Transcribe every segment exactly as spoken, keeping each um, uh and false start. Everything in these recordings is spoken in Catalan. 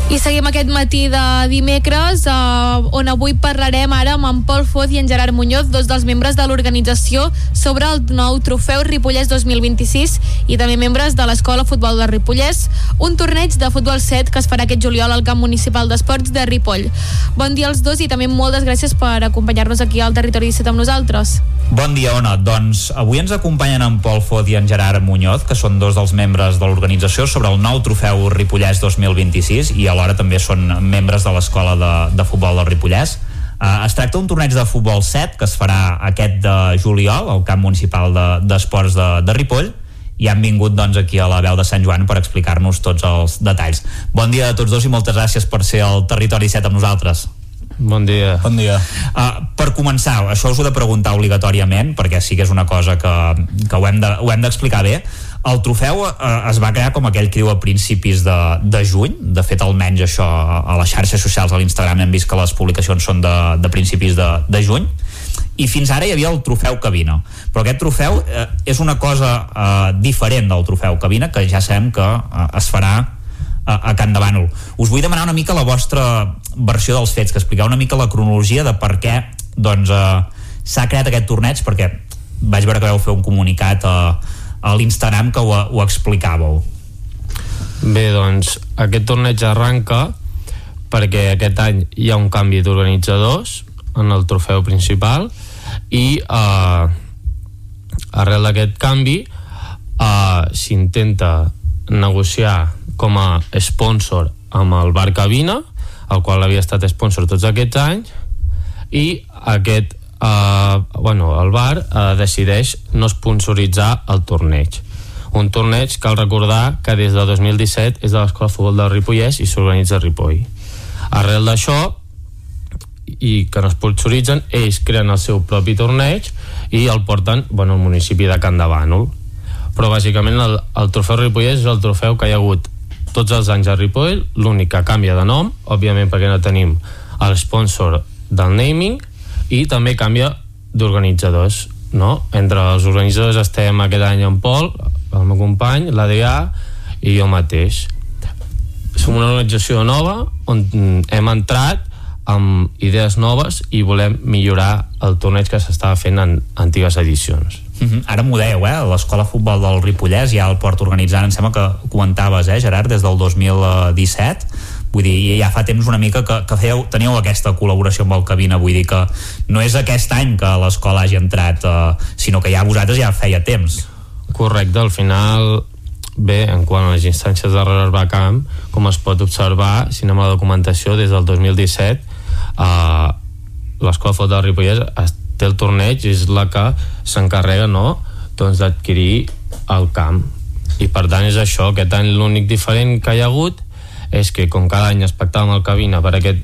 I seguim aquest matí de dimecres, eh, on avui parlarem ara amb en Pol Foz i en Gerard Muñoz, dos dels membres de l'organització, sobre el nou trofeu Ripollès dos mil vint-i-sis i també membres de l'Escola Futbol de Ripollès, un torneig de futbol set que es farà aquest juliol al Camp Municipal d'Esports de Ripoll. Bon dia als dos i també moltes gràcies per acompanyar-nos aquí al Territori disset amb nosaltres. Bon dia, Ona. Doncs avui ens acompanyen en Pol Foz i en Gerard Muñoz, que són dos dels membres de l'organització, sobre el nou trofeu Ripollès dos mil vint-i-sis, i alhora també són membres de l'Escola de, de Futbol del Ripollès. Uh, es tracta d'un torneig de futbol set que es farà aquest de juliol al Camp Municipal d'Esports de, de, de Ripoll, i han vingut doncs, aquí a la veu de Sant Joan per explicar-nos tots els detalls. Bon dia a tots dos i moltes gràcies per ser al Territori disset amb nosaltres. Bon dia. Bon dia. Uh, per començar, això us ho he de preguntar obligatòriament, perquè sí que és una cosa que, que ho hem de, ho hem d'explicar bé. El trofeu uh, es va crear, com aquell que diu, a principis de, de juny. De fet, almenys això a les xarxes socials, a l'Instagram, hem vist que les publicacions són de, de principis de, de juny. I fins ara hi havia el trofeu Cabina. Però aquest trofeu uh, és una cosa uh, diferent del trofeu Cabina, que ja sabem que uh, es farà a Can de Bànol. Us vull demanar una mica la vostra versió dels fets, que expliqueu una mica la cronologia de per què doncs, eh, s'ha creat aquest torneig, perquè vaig veure que vau fer un comunicat a, a l'Instagram que ho, ho explicàveu. Bé, doncs aquest torneig arranca perquè aquest any hi ha un canvi d'organitzadors en el trofeu principal i eh, arrel d'aquest canvi eh, s'intenta negociar com a sponsor amb el bar Cabina, el qual havia estat sponsor tots aquests anys, i aquest eh, bueno, el bar eh, decideix no sponsoritzar el torneig. Un torneig, cal recordar que des de dos mil disset és de l'Escola de Futbol del Ripollès i s'organitza a Ripoll. Arrel d'això, i que no sponsoritzen, ells creen el seu propi torneig i el porten bueno, al municipi de Can de Bànol. Però bàsicament el, el trofeu Ripollès és el trofeu que hi ha hagut tots els anys a Ripoll, l'únic que canvia de nom, òbviament perquè no tenim el sponsor del naming, i també canvia d'organitzadors, no? Entre els organitzadors estem aquest any en Pol, el meu company, l'Adrià i jo mateix. Som una organització nova on hem entrat amb idees noves i volem millorar el torneig que s'estava fent en antigues edicions. Uh-huh. Ara m'ho dèieu, eh? L'Escola de Futbol del Ripollès ja el porta organitzant, em sembla que comentaves, eh, Gerard, des del dos mil disset. Vull dir, ja fa temps una mica que, que feu, teníeu aquesta col·laboració amb el Cabina. Vull dir que no és aquest any que l'escola hagi entrat, eh, sinó que ja vosaltres ja feia temps. Correcte, al final, bé, en quant a les instàncies de reservar camp, com es pot observar, si anem a la documentació, des del dos mil disset eh, l'Escola de Futbol del Ripollès té el torneig, és la que s'encarrega, no?, doncs d'adquirir el camp. I per tant és això, aquest any l'únic diferent que hi ha hagut és que com cada any es pactava amb el Cabina per aquest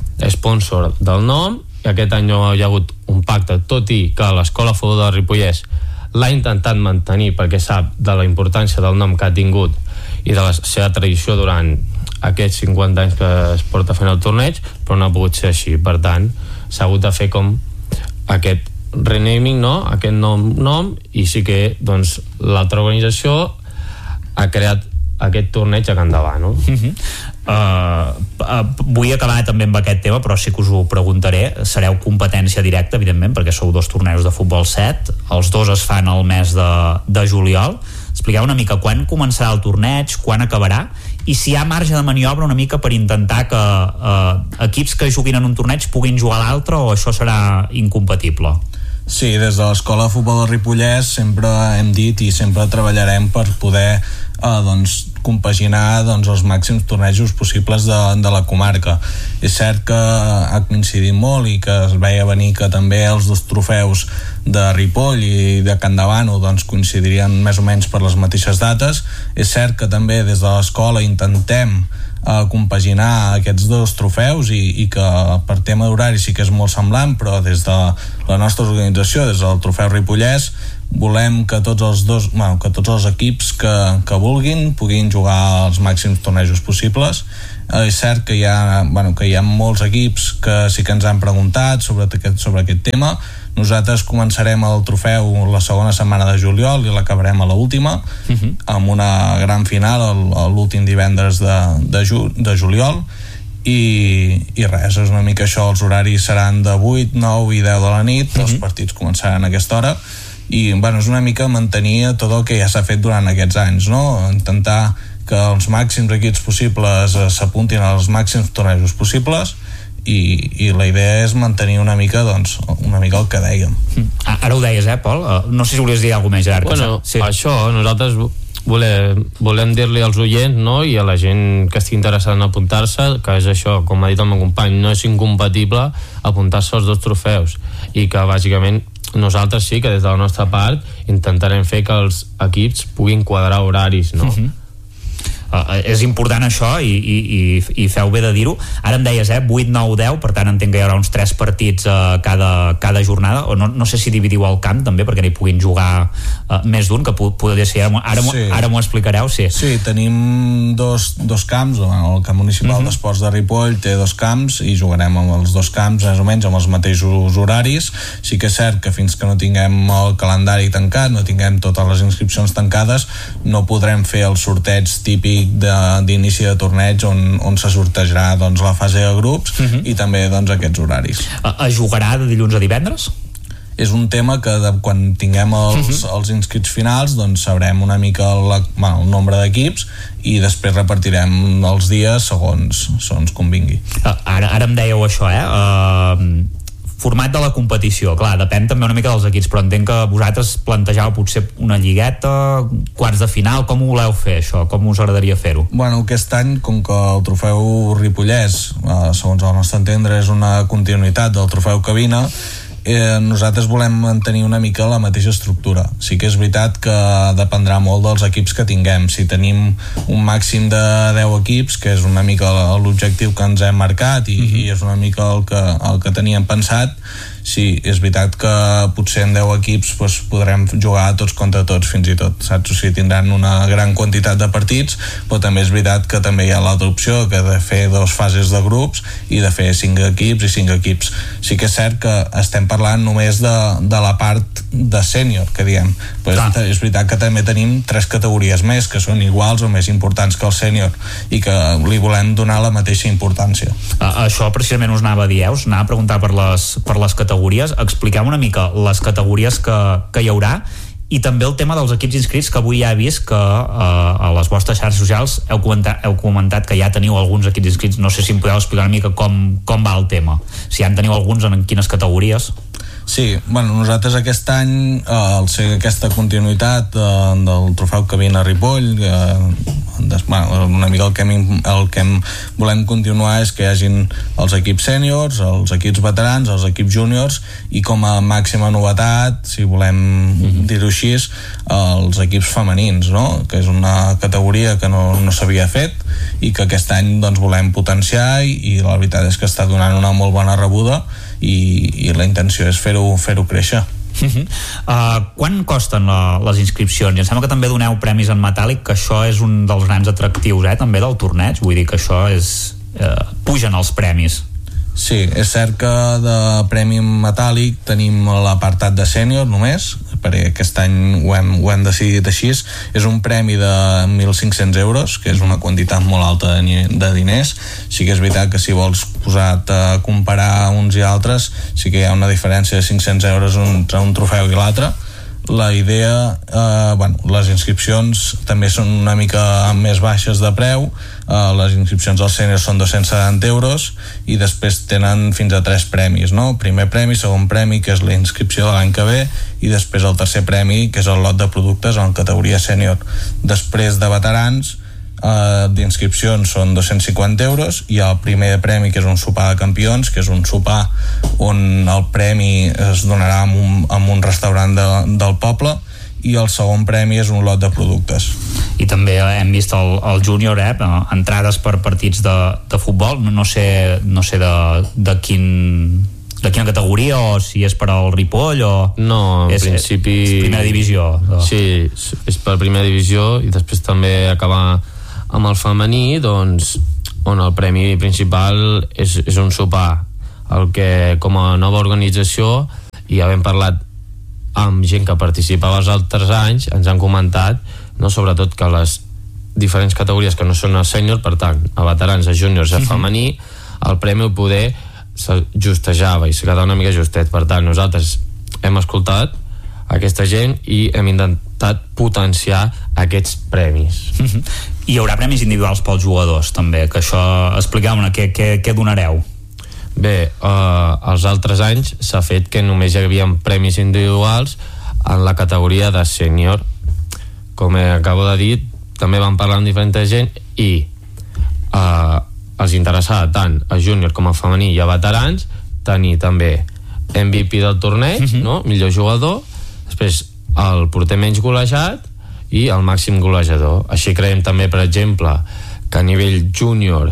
sponsor del nom, i aquest any no hi ha hagut un pacte, tot i que l'Escola de Futbol del Ripollès l'ha intentat mantenir perquè sap de la importància del nom que ha tingut i de la seva tradició durant aquests cinquanta anys que es porta fent el torneig, però no ha pogut ser així. Per tant, s'ha hagut de fer com aquest renaming, no? Aquest nom, nom i sí que doncs, l'altra organització ha creat aquest torneig a Can de Bànol. Uh-huh. uh, uh, vull acabar també amb aquest tema, però sí que us ho preguntaré. Sereu competència directa, evidentment, perquè sou dos tornejos de futbol set, els dos es fan al mes de, de juliol. Expliqueu una mica quan començarà el torneig, quan acabarà, i si hi ha marge de maniobra una mica per intentar que uh, equips que juguin en un torneig puguin jugar a l'altre, o això serà incompatible? Sí, des de l'Escola de Futbol del Ripollès sempre hem dit i sempre treballarem per poder eh, doncs, compaginar doncs, els màxims tornejos possibles de, de la comarca. És cert que ha coincidit molt i que es veia venir que també els dos trofeus de Ripoll i de Can de Bànol doncs, coincidirien més o menys per les mateixes dates. És cert que també des de l'escola intentem a compaginar aquests dos trofeus i, i que per tema d'horari sí que és molt semblant, però des de la nostra organització, des del trofeu Ripollès, volem que tots els dos, bueno, que tots els equips que, que vulguin puguin jugar als màxims tornejos possibles. Eh, és cert que hi ha, bueno, que hi ha molts equips que sí que ens han preguntat sobre aquest, sobre aquest tema. Nosaltres començarem el trofeu la segona setmana de juliol i l'acabarem a l'última, uh-huh. amb una gran final l'últim divendres de, de, ju, de juliol. I, i res, és una mica això, els horaris seran de vuit, nou i deu de la nit, uh-huh. els partits començaran a aquesta hora i bueno, és una mica mantenir tot el que ja s'ha fet durant aquests anys, no? Intentar que els màxims equips possibles s'apuntin als màxims tornejos possibles i, i la idea és mantenir una mica, doncs, una mica el que dèiem. Ara ho deies, eh, Pol? No sé si volies dir alguna cosa més, Gerard. Bueno, sí. Això, nosaltres volem, volem dir-li als oients, no?, i a la gent que estigui interessada en apuntar-se, que és això, com ha dit el meu company, no és incompatible apuntar-se als dos trofeus i que bàsicament nosaltres sí que des de la nostra part intentarem fer que els equips puguin quadrar horaris, no? Uh-huh. Uh, és important això i, i, i, i feu bé de dir-ho. Ara em deies, eh, vuit, nou, deu, per tant entenc que hi haurà uns tres partits uh, cada, cada jornada, o no, no sé si dividiu el camp també perquè n'hi puguin jugar uh, més d'un, que podria ser, ara, ara, sí. ara m'ho explicareu, sí. Sí, tenim dos, dos camps, el camp municipal uh-huh. d'esports de Ripoll té dos camps i jugarem amb els dos camps més o menys amb els mateixos horaris. Sí que és cert que fins que no tinguem el calendari tancat, no tinguem totes les inscripcions tancades, no podrem fer el sorteig típic d'inici de, de torneig on, on se sortejarà, doncs, la fase de grups uh-huh. i també, doncs, aquests horaris. Es jugarà de dilluns a divendres? És un tema que de, quan tinguem els, uh-huh. els inscrits finals, doncs sabrem una mica la, bueno, el nombre d'equips i després repartirem els dies segons, segons convingui. Uh, ara, ara em dèieu això, eh? Uh, format de la competició, clar, depèn també una mica dels equips, però entenc que vosaltres plantejau potser una lligueta, quarts de final, com ho voleu fer això? Com us agradaria fer-ho? Bueno, aquest any, com que el trofeu Ripollès, eh, segons el nostre entendre, és una continuïtat del trofeu Cabina, eh, nosaltres volem mantenir una mica la mateixa estructura. Sí que és veritat que dependrà molt dels equips que tinguem. Si tenim un màxim de deu equips, que és una mica l'objectiu que ens hem marcat i, mm-hmm. i és una mica el que, el que teníem pensat, sí, és veritat que potser en deu equips doncs, podrem jugar tots contra tots fins i tot, saps? O sigui, tindran una gran quantitat de partits, però també és veritat que també hi ha l'altra opció que de fer dos fases de grups i de fer cinc equips i cinc equips. Sí que és cert que estem parlant només de, de la part de sènior, que diem, però és, és veritat que també tenim tres categories més que són iguals o més importants que el sènior i que li volem donar la mateixa importància. Uh, això precisament us anava a dir, eh? Us anava a preguntar per les, per les categories. Expliqueu una mica les categories que, que hi haurà i també el tema dels equips inscrits, que avui ja he vist que uh, a les vostres xarxes socials heu comentat, heu comentat que ja teniu alguns equips inscrits. No sé si em podeu explicar una mica com, com va el tema, si ja en teniu alguns, en quines categories. Sí, bueno, nosaltres aquest any eh, al ser aquesta continuïtat eh, del trofeu Cabina Ripoll, eh, des, bueno, una mica el que, hem, el que hem, volem continuar és que hi hagin els equips sèniors, els equips veterans, els equips júniors i com a màxima novetat, si volem mm-hmm. dir-ho així, els equips femenins, no? Que és una categoria que no, no s'havia fet i que aquest any doncs, volem potenciar i, i la veritat és que està donant una molt bona rebuda i, i la intenció és fer-ho fer-ho créixer. Uh-huh. Uh, quan costen la, les inscripcions? I em sembla que també doneu premis en metàl·lic, que això és un dels grans atractius, eh, també del torneig, vull dir que això és... Uh, pugen els premis. Sí, és cert que de premi metàl·lic tenim l'apartat de sènior només, perquè aquest any ho hem, ho hem decidit així. És un premi de mil cinc-cents euros, que és una quantitat molt alta de, de diners. Sí que és veritat que si vols posar-te a comparar uns i altres, sí que hi ha una diferència de cinc-cents euros entre un trofeu i l'altre. La idea, eh, bueno, les inscripcions també són una mica més baixes de preu, eh, les inscripcions als sèniors són dos-cents setanta euros i després tenen fins a tres premis, no? Primer premi, segon premi, que és la inscripció de l'any que ve, i després el tercer premi, que és el lot de productes en categoria sènior. Després de veterans, Uh, d'inscripcions són dos-cents cinquanta euros i el primer premi, que és un sopar de campions, que és un sopar on el premi es donarà en un, en un restaurant de, del poble, i el segon premi és un lot de productes. I també hem vist el, el júnior, eh, entrades per partits de, de futbol, no, no sé, no sé de, de quin de quina categoria, o si és per al Ripoll o... No, en és, principi... És primera divisió. O... Sí, és per primera divisió, i després també acabar amb el femení, doncs, on el premi principal és, és un sopar. El que, com a nova organització, i ja hem parlat amb gent que participava els altres anys, ens han comentat, no, sobretot que les diferents categories que no són a sènior, per tant, a veterans, a júniors, a femení, el premi poder se justejava i se quedava una mica justet. Per tant, nosaltres hem escoltat aquesta gent i hem intentat potenciar aquests premis. Hi haurà premis individuals pels jugadors també, que això, expliqueu-me què, què, què donareu? Bé, eh, els altres anys s'ha fet que només hi havia premis individuals en la categoria de sènior. Com acabo de dir, també vam parlar amb diferent gent i eh, els interessava tant a júnior com a femení i a veterans tenir també M V P del torneig, uh-huh. no? Millor jugador, després el porter menys golejat i el màxim golejador. Així creiem també, per exemple, que a nivell júnior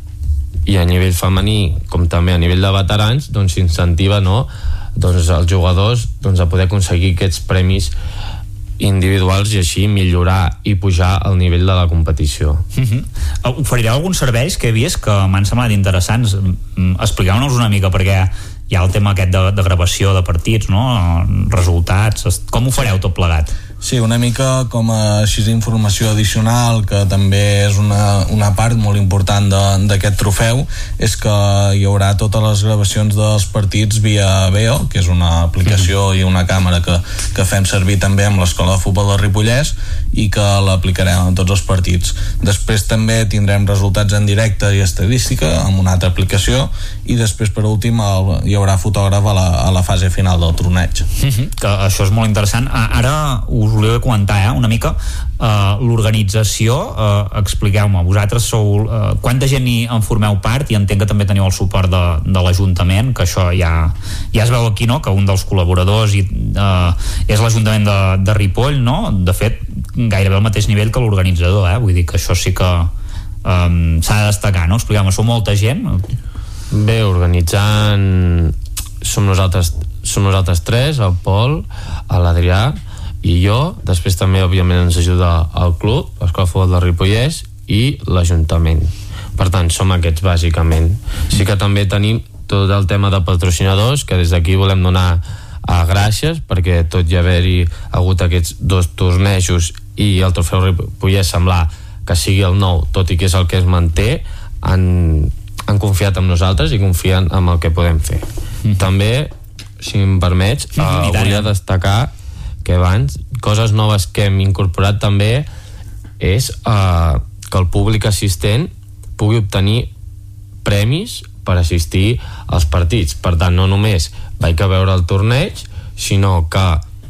i a nivell femení, com també a nivell de veterans, doncs s'incentiva, no, doncs els jugadors doncs, a poder aconseguir aquests premis individuals i així millorar i pujar el nivell de la competició. Uh-huh. Oferireu alguns serveis que he vist que m'han semblat interessants. Expliqueu-nos una mica, perquè hi ha el tema aquest de, de gravació de partits, no? Resultats, com ho fareu tot plegat? Sí, una mica com a així d'informació addicional, que també és una, una part molt important d'aquest trofeu, és que hi haurà totes les gravacions dels partits via Veo, que és una aplicació i una càmera que, que fem servir també amb l'Escola de Futbol del Ripollès i que l'aplicarem a tots els partits. Després també tindrem resultats en directe i estadística amb una altra aplicació, i després per últim el, hi haurà fotògraf a la, a la fase final del torneig. Uh-huh. Que això és molt interessant. Ara us volia comentar eh, una mica uh, l'organització, uh, expliqueu-me, vosaltres sou, uh, quanta gent hi en formeu part, i entenc que també teniu el suport de, de l'Ajuntament, que això ja, ja es veu aquí, no?, que un dels col·laboradors i, uh, és l'Ajuntament de, de Ripoll, no?, de fet gairebé al mateix nivell que l'organitzador, eh? Vull dir que això sí que um, s'ha de destacar, no? Expliqueu-me, sou molta gent? Bé, organitzant som nosaltres, som nosaltres tres, el Pol, l'Adrià i jo. Després també òbviament ens ajuda el club, l'Escola de Futbol del Ripollès, i l'Ajuntament. Per tant, som aquests bàsicament. Sí que també tenim tot el tema de patrocinadors, que des d'aquí volem donar a gràcies, perquè tot i haver-hi hagut aquests dos tornejos i el trofeu Ripollès semblar que sigui el nou, tot i que és el que es manté, han, han confiat en nosaltres i confien en el que podem fer. Mm. També, si em permets, mm, uh, volia destacar que abans, coses noves que hem incorporat també és uh, que el públic assistent pugui obtenir premis per assistir als partits. Per tant, no només vaig a veure el torneig, sinó que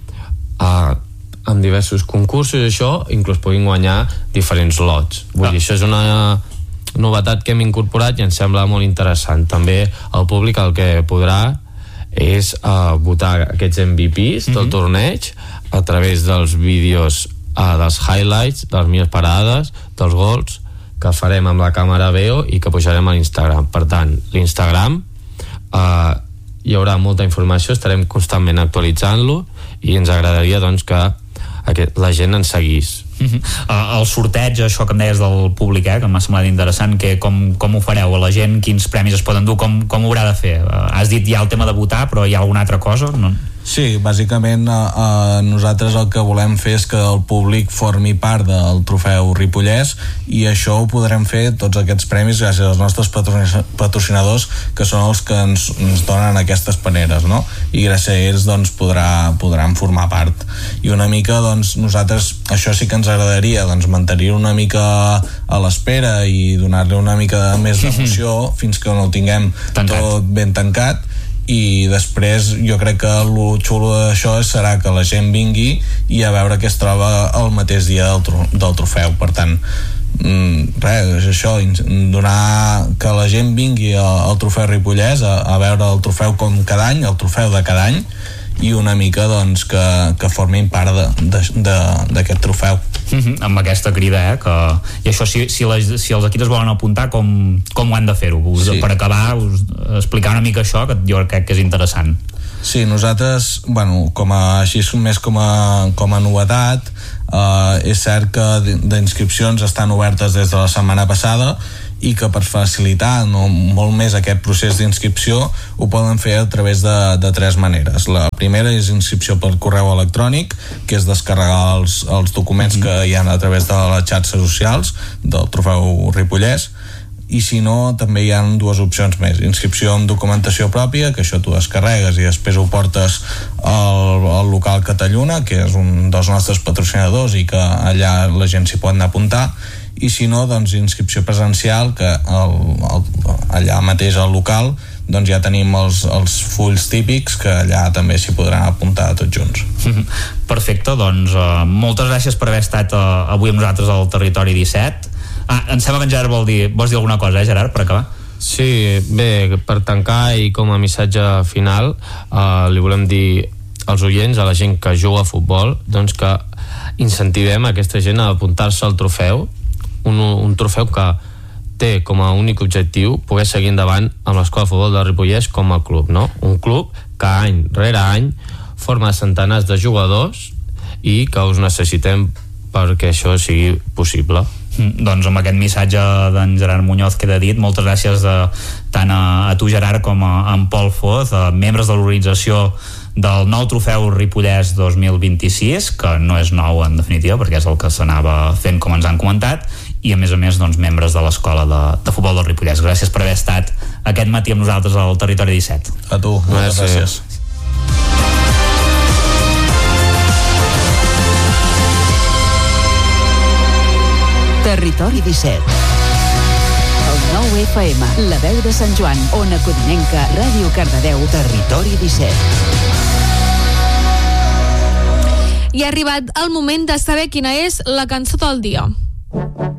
uh, amb diversos concursos i això, inclús puguin guanyar diferents lots. Vull ah. dir, això és una novetat que hem incorporat i ens sembla molt interessant. També el públic el que podrà és uh, votar aquests M V Ps del mm-hmm. torneig a través dels vídeos, uh, dels highlights, de les millors parades, dels gols que farem amb la càmera Veo i que pujarem a l'Instagram. Per tant, l'Instagram uh, hi haurà molta informació, estarem constantment actualitzant-lo i ens agradaria doncs que aquest, la gent ens seguís. Uh-huh. Uh, el sorteig, això que em deies del públic, eh, que m'ha semblat interessant, que com, com ho fareu a la gent, quins premis es poden dur, com, com ho haurà de fer? Uh, has dit ja el tema de votar, però hi ha alguna altra cosa? No? Sí, bàsicament eh, nosaltres el que volem fer és que el públic formi part del trofeu Ripollès, i això ho podrem fer, tots aquests premis, gràcies als nostres patrocinadors, que són els que ens, ens donen aquestes paneres, no? I gràcies a ells doncs, podrà, podran formar part. I una mica doncs, nosaltres això sí que ens agradaria doncs, mantenir una mica a l'espera i donar-li una mica més d'emoció fins que no ho tinguem tancat. Tot ben tancat. I després jo crec que el xulo d'això serà que la gent vingui i a veure què es troba el mateix dia del, tro del trofeu. Per tant, mm, res, és això, donar que la gent vingui al trofeu Ripollès a, a veure el trofeu com cada any, el trofeu de cada any, i una mica doncs que, que formin part d'aquest trofeu. Mm-hmm, amb aquesta crida, eh, que... i això si, si, les, si els equips es volen apuntar, com, com ho han de fer-ho? Sí. Per acabar, us explicar una mica això, que jo crec que és interessant. Sí, nosaltres, bueno, com a, així més com a, com a novetat, eh, és cert que d'inscripcions estan obertes des de la setmana passada i que per facilitar no, molt més aquest procés d'inscripció ho poden fer a través de, de tres maneres. La primera és inscripció per correu electrònic, que és descarregar els, els documents mm-hmm. que hi ha a través de les xarxes socials del Trofeu Ripollès, i si no també hi ha dues opcions més: inscripció amb documentació pròpia, que això tu descarregues i després ho portes al, al local Catalluna, que és un dels nostres patrocinadors i que allà la gent s'hi pot anar a apuntar, i si no, doncs inscripció presencial, que el, el, allà mateix al local doncs ja tenim els, els fulls típics que allà també s'hi podran apuntar tots junts. Perfecte, doncs uh, moltes gràcies per haver estat uh, avui amb nosaltres al Territori disset. Ah, em sembla que en Gerard vol dir, vols dir alguna cosa, eh, Gerard, per acabar? Sí, bé, per tancar i com a missatge final, uh, li volem dir als oients, a la gent que juga a futbol, doncs que incentivem aquesta gent a apuntar-se al trofeu, un, un trofeu que té com a únic objectiu poder seguir endavant amb l'Escola de Futbol de Ripollès com a club, no? Un club que any rere any forma centenars de jugadors i que us necessitem perquè això sigui possible. Mm, doncs amb aquest missatge d'en Gerard Muñoz queda dit. Moltes gràcies de, tant a, a tu, Gerard, com a, a en Pol Foz, a membres de l'organització del nou Trofeu Ripollès dos mil vint-i-sis, que no és nou en definitiva perquè és el que s'anava fent com ens han comentat, i a més a més doncs, membres de l'Escola de, de Futbol del Ripollès. Gràcies per haver estat aquest matí amb nosaltres al Territori disset. A tu, moltes gràcies. Territori disset. El nou F M, la veu de Sant Joan, Ona Codinenca, Ràdio Cardedeu, Territori disset. I ha arribat el moment de saber quina és la cançó del dia.